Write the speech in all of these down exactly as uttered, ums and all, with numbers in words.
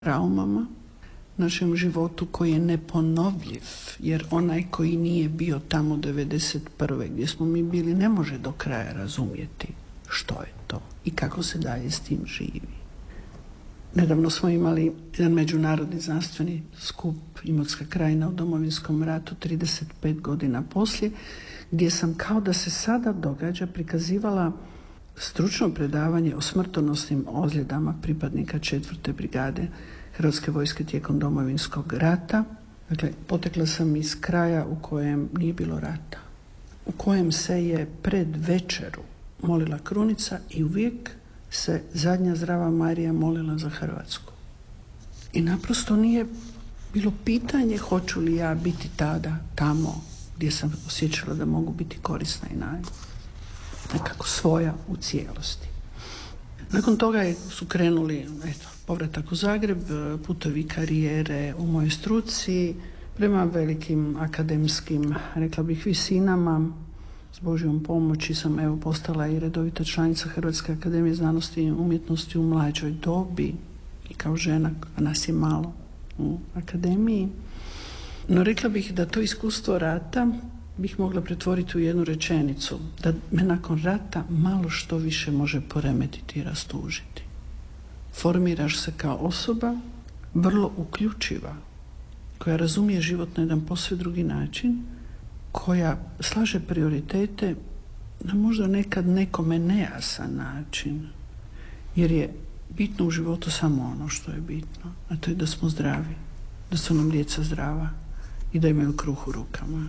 traumama, našem životu koji je neponovljiv, jer onaj koji nije bio tamo devedeset prve gdje smo mi bili ne može do kraja razumjeti što je to i kako se dalje s tim živi. Nedavno smo imali jedan međunarodni znanstveni skup Imotska krajina u Domovinskom ratu trideset pet godina poslije, gdje sam kao da se sada događa prikazivala stručno predavanje o smrtonosnim ozljedama pripadnika četvrte brigade Hrvatske vojske tijekom Domovinskog rata. Dakle, potekla sam iz kraja u kojem nije bilo rata, u kojem se je pred večeru molila krunica i uvijek se zadnja zdrava Marija molila za Hrvatsku. I naprosto nije bilo pitanje hoću li ja biti tada tamo gdje sam osjećala da mogu biti korisna i naj nekako svoja u cijelosti. Nakon toga su krenuli eto, povratak u Zagreb, putovi karijere u mojoj struci, prema velikim akademskim, rekla bih, visinama. S Božjom pomoći sam evo postala i redovita članica Hrvatske akademije znanosti i umjetnosti u mlađoj dobi i kao žena, a nas je malo u akademiji. No rekla bih da to iskustvo rata bih mogla pretvoriti u jednu rečenicu, da me nakon rata malo što više može poremetiti i rastužiti. Formiraš se kao osoba vrlo uključiva, koja razumije život na jedan posve drugi način, koja slaže prioritete na možda nekad nekome nejasan način, jer je bitno u životu samo ono što je bitno, a to je da smo zdravi, da su nam djeca zdrava i da imaju kruh u rukama.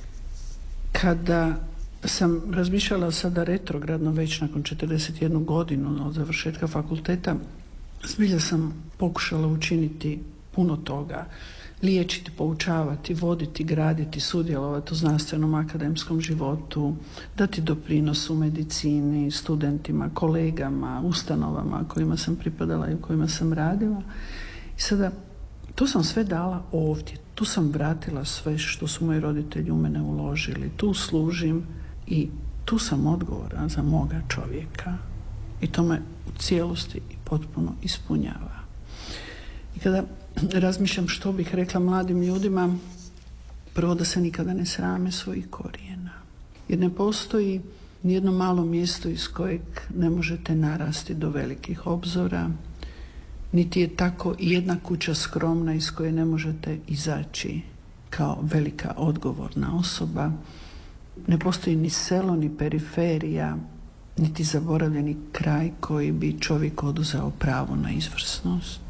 Kada sam razmišljala sada retrogradno već nakon četrdeset jednu godinu od završetka fakulteta, zbilja sam pokušala učiniti puno toga, liječiti, poučavati, voditi, graditi, sudjelovati u znanstvenom akademskom životu, dati doprinos u medicini, studentima, kolegama, ustanovama kojima sam pripadala i u kojima sam radila. I sada to sam sve dala ovdje, tu sam vratila sve što su moji roditelji u mene uložili, tu služim i tu sam odgovorna za moga čovjeka i to me u cijelosti i potpuno ispunjava. I kada razmišljam što bih rekla mladim ljudima, prvo da se nikada ne srame svojih korijena, jer ne postoji nijedno malo mjesto iz kojeg ne možete narasti do velikih obzora, niti je tako jedna kuća skromna iz koje ne možete izaći kao velika odgovorna osoba. Ne postoji ni selo, ni periferija, niti zaboravljeni kraj koji bi čovjek oduzeo pravo na izvrsnost.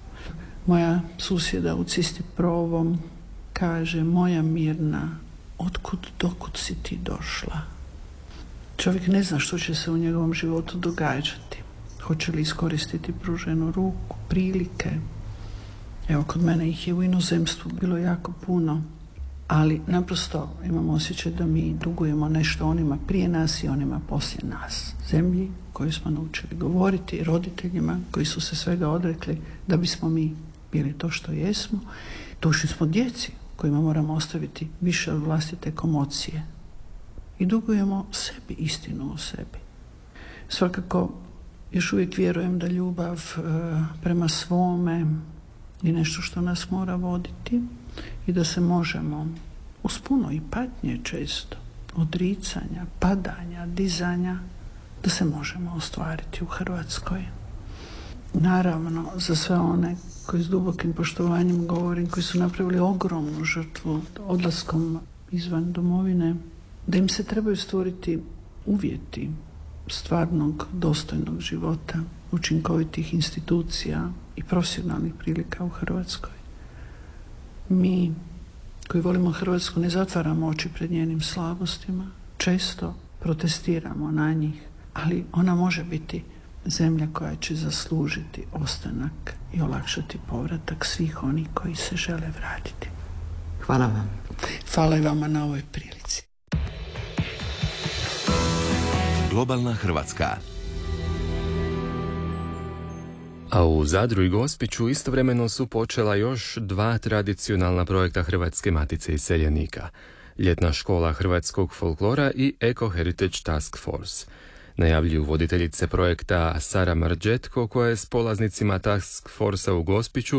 Moja susjeda u Cistiprovom kaže, moja Mirna, otkud dokud si ti došla? Čovjek ne zna što će se u njegovom životu događati. Hoće li iskoristiti pruženu ruku, prilike. Evo, kod mene ih je u inozemstvu bilo jako puno, ali naprosto imamo osjećaj da mi dugujemo nešto onima prije nas i onima poslije nas. Zemlji koju smo naučili govoriti, roditeljima koji su se svega odrekli da bismo mi bili to što jesmo. Dužni smo djeci kojima moramo ostaviti više od vlastite komocije. I dugujemo sebi istinu o sebi. Svakako, još uvijek vjerujem da ljubav e, prema svome je nešto što nas mora voditi i da se možemo uz puno i patnje često, odricanja, padanja, dizanja, da se možemo ostvariti u Hrvatskoj. Naravno, za sve one koji s dubokim poštovanjem govorim, koji su napravili ogromnu žrtvu odlaskom izvan domovine, da im se trebaju stvoriti uvjeti stvarnog, dostojnog života, učinkovitih institucija i profesionalnih prilika u Hrvatskoj. Mi koji volimo Hrvatsku ne zatvaramo oči pred njenim slabostima, često protestiramo na njih, ali ona može biti zemlja koja će zaslužiti ostanak i olakšati povratak svih onih koji se žele vratiti. Hvala vam. Hvala i vama na ovoj prilici. Globalna Hrvatska. A u Zadru i Gospiću istovremeno su počela još dva tradicionalna projekta Hrvatske matice iseljenika. Ljetna škola hrvatskog folklora i Eco Heritage Task Force. najavljuju voditeljice projekta Sara Marđetko, koja je s polaznicima Task Forcea u Gospiću